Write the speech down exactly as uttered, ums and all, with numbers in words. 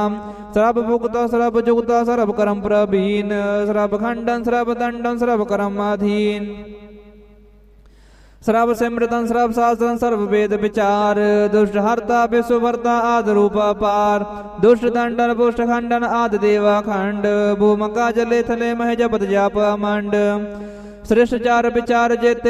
ਸਰਬ ਭੁਗਤਾ ਸਰਬ ਜੁਗਤਾ ਸਰਬ ਕਰਮ ਪ੍ਰਬੀਨ ਸਰਬ ਖੰਡਨ ਸਰਬ ਦੰਡਨ ਸਰਬ ਕਰਮ ਅਧੀਨ ਸਰਬ ਸਿਮਰਤਨ ਸਰਬ ਸਾਸਤਨ ਸਰਬ ਵੇਦ ਵਿਚਾਰ ਦੁਸ਼ਟ ਹਰਤਾ ਵਿਸ਼ਵ ਵਰਤਾ ਆਦ ਰੂਪ ਅਪਾਰ ਦੁਸ਼ਟ ਦੰਡਨ ਪੁਸ਼ਟ ਖੰਡਨ ਆਦ ਦੇਵਾ ਖੰਡ ਭੂਮਕਾ ਜਲੇ ਥਲੇ ਮਹਿ ਜਪਤ ਜਾਪ ਮੰਡ ਸ੍ਰਿਸ਼ਟ ਚਾਰ ਵਿਚਾਰ ਜੇਤੇ